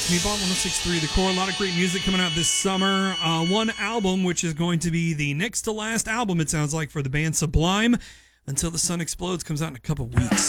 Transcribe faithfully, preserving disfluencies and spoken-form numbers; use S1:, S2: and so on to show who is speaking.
S1: Meatball one oh six point three The Core. A lot of great music coming out this summer. Uh, one album, which is going to be the next to last album, it sounds like, for the band Sublime, Until the Sun Explodes, comes out in a couple weeks.